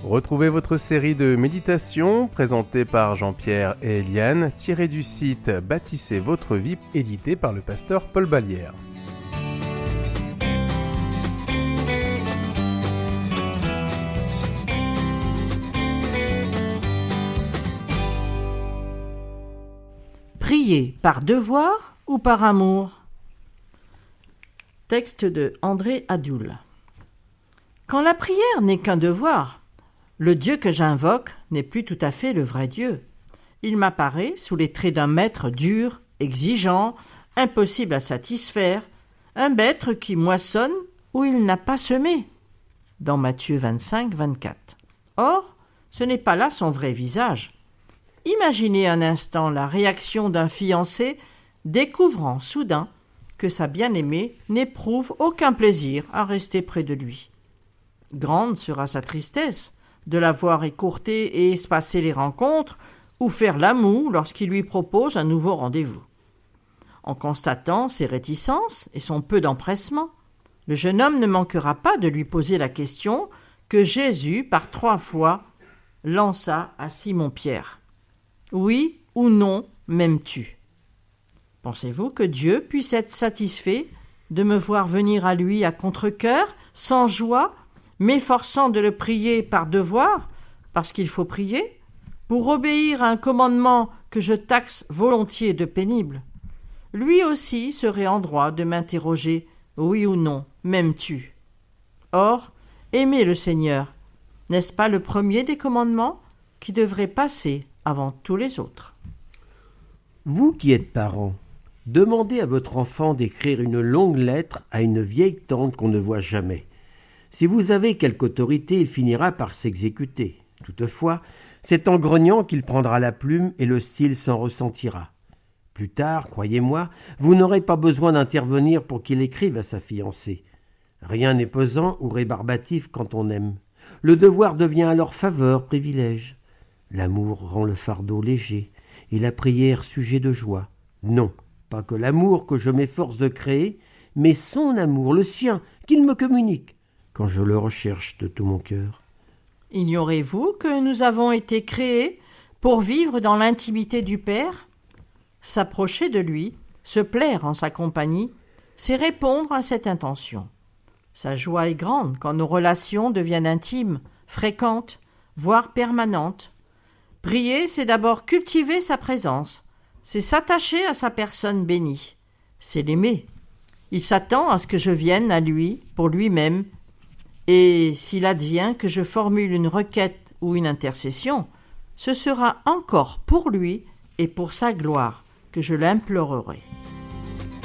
Retrouvez votre série de méditations présentée par Jean-Pierre et Eliane, tirée du site Bâtissez votre vie, édité par le pasteur Paul Ballière. Prier par devoir ou par amour? Texte de André Adoul. Quand la prière n'est qu'un devoir, le Dieu que j'invoque n'est plus tout à fait le vrai Dieu. Il m'apparaît sous les traits d'un maître dur, exigeant, impossible à satisfaire, un maître qui moissonne où il n'a pas semé, dans Matthieu 25, 24. Or, ce n'est pas là son vrai visage. Imaginez un instant la réaction d'un fiancé découvrant soudain que sa bien-aimée n'éprouve aucun plaisir à rester près de lui. Grande sera sa tristesse de la voir écourter et espacer les rencontres ou faire la moue lorsqu'il lui propose un nouveau rendez-vous. En constatant ses réticences et son peu d'empressement, le jeune homme ne manquera pas de lui poser la question que Jésus, par 3 fois, lança à Simon-Pierre. « Oui ou non m'aimes-tu » Pensez-vous que Dieu puisse être satisfait de me voir venir à lui à contre-cœur, sans joie, m'efforçant de le prier par devoir, parce qu'il faut prier, pour obéir à un commandement que je taxe volontiers de pénible? Lui aussi serait en droit de m'interroger « Oui ou non, m'aimes-tu » Or, aimer le Seigneur, n'est-ce pas le premier des commandements qui devrait passer avant tous les autres? Vous qui êtes parents, demandez à votre enfant d'écrire une longue lettre à une vieille tante qu'on ne voit jamais. Si vous avez quelque autorité, il finira par s'exécuter. Toutefois, c'est en grognant qu'il prendra la plume et le style s'en ressentira. Plus tard, croyez-moi, vous n'aurez pas besoin d'intervenir pour qu'il écrive à sa fiancée. Rien n'est pesant ou rébarbatif quand on aime. Le devoir devient alors faveur, privilège. L'amour rend le fardeau léger et la prière sujet de joie. Non, pas que l'amour que je m'efforce de créer, mais son amour, le sien, qu'il me communique, quand je le recherche de tout mon cœur. Ignorez-vous que nous avons été créés pour vivre dans l'intimité du Père? S'approcher de lui, se plaire en sa compagnie, c'est répondre à cette intention. Sa joie est grande quand nos relations deviennent intimes, fréquentes, voire permanentes. Prier, c'est d'abord cultiver sa présence, c'est s'attacher à sa personne bénie, c'est l'aimer. Il s'attend à ce que je vienne à lui pour lui-même, et s'il advient que je formule une requête ou une intercession, ce sera encore pour lui et pour sa gloire que je l'implorerai.